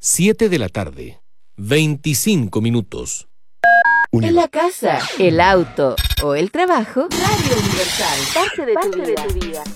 7 de la tarde, 25 minutos. En la casa, el auto o el trabajo, Radio Universal, parte de tu vida.